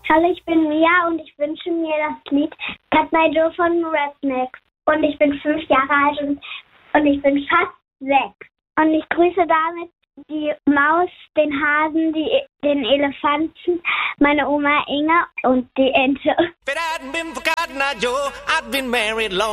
Hallo, ich bin Mia und ich wünsche mir das Lied Cut My Joe von Rednecks. Und ich bin 5 Jahre alt und ich bin fast 6. Und ich grüße damit die Maus, den Hasen, den Elefanten, meine Oma Inge und die Ente. If it hadn't been for Cotton Eye Joe, I'd been married long